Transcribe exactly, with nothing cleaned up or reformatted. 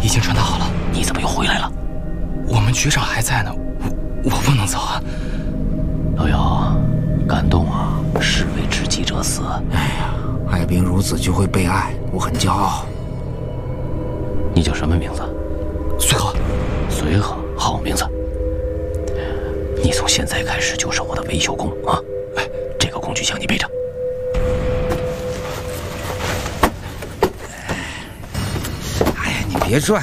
已经传达好了。 你怎么又回来了？ 我们局长还在呢，我我不能走啊。 老姚，感动啊！士为知己者死。 哎呀，爱兵如子就会被爱，我很骄傲。 你叫什么名字？ 随和。 随和，好名字。你从现在开始就是我的维修工啊！哎，这个工具箱你背着。 哎呀，你别拽，